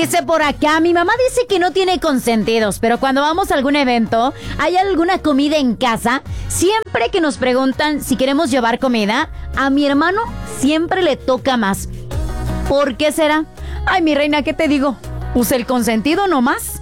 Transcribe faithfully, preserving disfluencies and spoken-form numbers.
Dice por acá, mi mamá dice que no tiene consentidos, pero cuando vamos a algún evento, hay alguna comida en casa, siempre que nos preguntan si queremos llevar comida, a mi hermano siempre le toca más. ¿Por qué será? Ay, mi reina, ¿qué te digo? Pues el consentido nomás.